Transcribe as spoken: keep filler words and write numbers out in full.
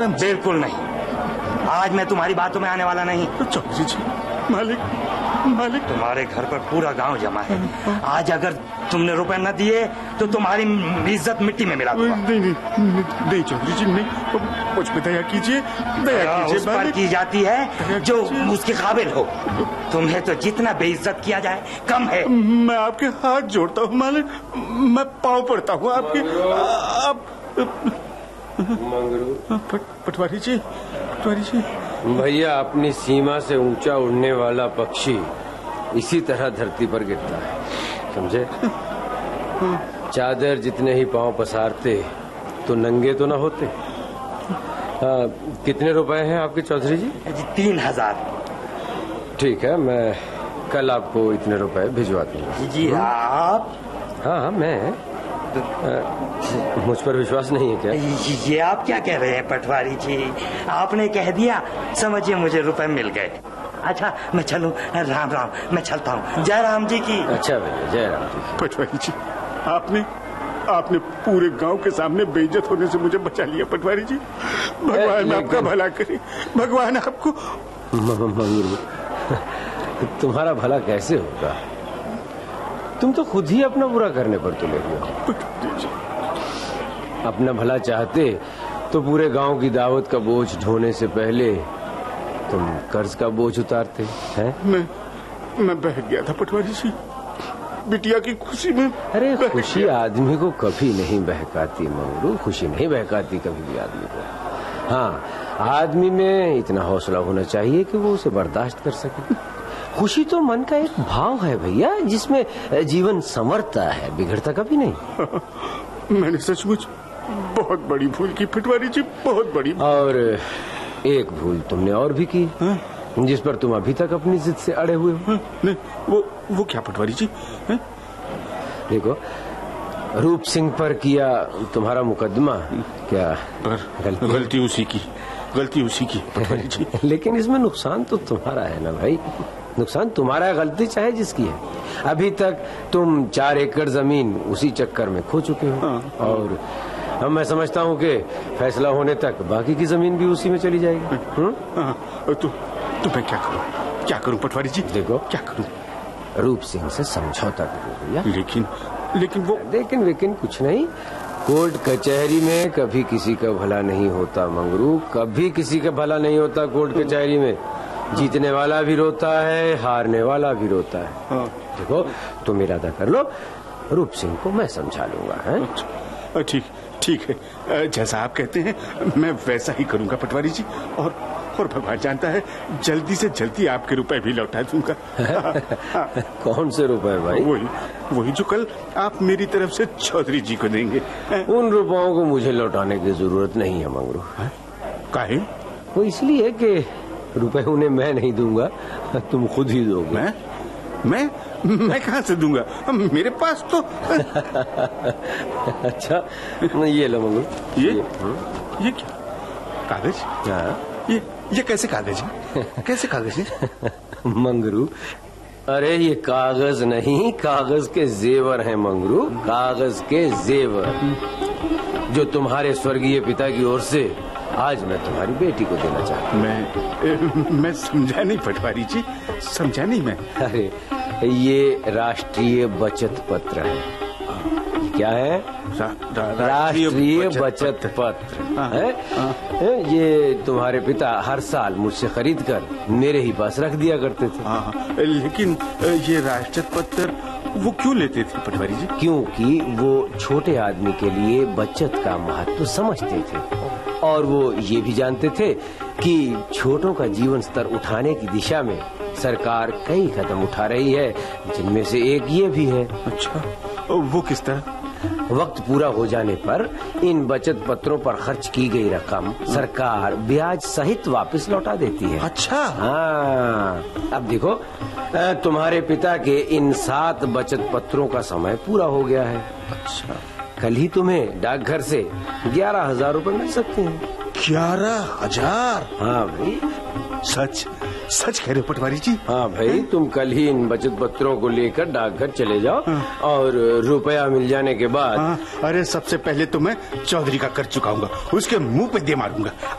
धर्म। बिल्कुल नहीं, आज मैं तुम्हारी बातों में आने वाला नहीं। चौधरी जी, मालिक मालिक तुम्हारे घर पर पूरा गांव जमा है। आज अगर तुमने रुपए न दिए तो तुम्हारी इज्जत मिट्टी में मिला दूंगा। नहीं नहीं नहीं चौधरी जी, नहीं, मुझ पे दया कीजिए, दया कीजिए। उस पर की जाती है जो उसके काबिल हो। तुम्हें तो जितना बेइज्जत किया जाए कम है। मैं आपके हाथ जोड़ता हूँ मालिक, मैं पाँव पड़ता हूँ आपके। आप पट, पटवारी जी, पटवारी जी। भैया, अपनी सीमा से ऊंचा उड़ने वाला पक्षी इसी तरह धरती पर गिरता है, समझे? चादर जितने ही पांव पसारते तो नंगे तो ना होते। आ, कितने रुपए हैं आपके चौधरी जी? जी तीन हजार। ठीक है, मैं कल आपको इतने रुपए भिजवा दूंगा। जी आप? हाँ हाँ मैं। आ, मुझ पर विश्वास नहीं है क्या? ये आप क्या कह रहे हैं पटवारी जी? आपने कह दिया, समझिए मुझे रुपए मिल गए। अच्छा मैं चलूं? राम राम, मैं चलता हूँ। जय राम जी की। अच्छा भैया, जय राम जी। पटवारी जी, आपने आपने पूरे गांव के सामने बेइज्जत होने से मुझे बचा लिया पटवारी जी। भगवान आपका भला करे, भगवान आपको। मंगरू, तुम्हारा भला कैसे होगा? तुम तो खुद ही अपना बुरा करने पर तुले हुए हो। अपना भला चाहते तो पूरे गांव की दावत का बोझ ढोने से पहले तुम कर्ज का बोझ उतारते हैं। मैं मैं बह गया था पटवारी जी, बिटिया की खुशी में। अरे खुशी आदमी को कभी नहीं बहकाती मंगरू, खुशी नहीं बहकाती कभी भी आदमी को। हाँ, आदमी में इतना हौसला होना चाहिए कि वो उसे बर्दाश्त कर सके। खुशी तो मन का एक भाव है भैया, जिसमें जीवन संवरता है, बिगड़ता कभी नहीं। मैंने सचमुच बहुत बड़ी भूल की पटवारी जी, बहुत बड़ी। और एक भूल तुमने और भी की, जिस पर तुम अभी तक अपनी जिद से अड़े हुए हो। नहीं, वो वो क्या पटवारी जी? है? देखो, रूप सिंह पर किया तुम्हारा मुकदमा क्या पर गलती, गलती उसी की, गलती उसी की पटवारी जी। लेकिन इसमें नुकसान तो तुम्हारा है ना भाई, नुकसान तुम्हारा है, गलती चाहे जिसकी है। अभी तक तुम चार एकड़ जमीन उसी चक्कर में खो चुके हो। हाँ। और अब मैं समझता हूँ कि फैसला होने तक बाकी की जमीन भी उसी में चली जाएगी। हाँ, तो तो मैं क्या करूँ, क्या करूँ पटवारी जी? देखो, क्या करूँ? रूप सिंह से समझौता करो भैया। लेकिन लेकिन वो लेकिन लेकिन कुछ नहीं, कोर्ट कचहरी में कभी किसी का भला नहीं होता मंगरू, कभी किसी का भला नहीं होता कोर्ट कचहरी में। जीतने वाला भी रोता है, हारने वाला भी रोता है। हाँ। देखो, तुम इरादा कर लो, रूप सिंह को मैं समझा लूंगा। है ठीक ठीक है, जैसा आप कहते हैं मैं वैसा ही करूंगा पटवारी जी। और और भगवान जानता है, जल्दी से जल्दी आपके रुपए भी लौटा दूंगा। कौन से रुपए भाई? वही वही जो कल आप मेरी तरफ से चौधरी जी को देंगे। उन रुपयों को मुझे लौटाने की जरूरत नहीं है मंगरू। काहे? वो इसलिए कि रुपए उन्हें मैं नहीं दूंगा, तुम खुद ही दोगे। मैं मैं मैं कहाँ से दूंगा, मेरे पास तो। अच्छा, ये लो मंगरू। ये ये, ये क्या कागज? हाँ, ये ये कैसे कागज है? कैसे कागज है? मंगरू, अरे ये कागज नहीं, कागज के जेवर हैं मंगरू, कागज के जेवर, जो तुम्हारे स्वर्गीय पिता की ओर से आज मैं तुम्हारी बेटी को देना चाहता हूँ। मैं मैं समझा नहीं पटवारी जी, समझा नहीं मैं। अरे ये राष्ट्रीय बचत पत्र है। क्या है? रा, रा, राष्ट्रीय बचत पत्र है। ये तुम्हारे पिता हर साल मुझसे खरीद कर मेरे ही पास रख दिया करते थे। हाँ, लेकिन ये राष्ट्रीय पत्र वो क्यों लेते थे पटवारी जी? क्योंकि वो छोटे आदमी के लिए बचत का महत्व समझते थे, और वो ये भी जानते थे कि छोटों का जीवन स्तर उठाने की दिशा में सरकार कई कदम उठा रही है, जिनमें से एक ये भी है। अच्छा, वो किस तरह? वक्त पूरा हो जाने पर इन बचत पत्रों पर खर्च की गई रकम सरकार ब्याज सहित वापस लौटा देती है। अच्छा। हाँ, अब देखो, तुम्हारे पिता के इन सात बचत पत्रों का समय पूरा हो गया है। अच्छा, कल ही तुम्हें डाकघर से ग्यारह हजार रूपए मिल सकते हैं। ग्यारह हजार? हाँ भाई, सच सच कह रहे हो पटवारी जी? हाँ भाई, तुम कल ही इन बचत पत्रों को लेकर डाकघर चले जाओ। हाँ। और रुपया मिल जाने के बाद। हाँ, अरे सबसे पहले तो मैं चौधरी का कर चुकाऊंगा, उसके मुंह पे दे मारूंगा।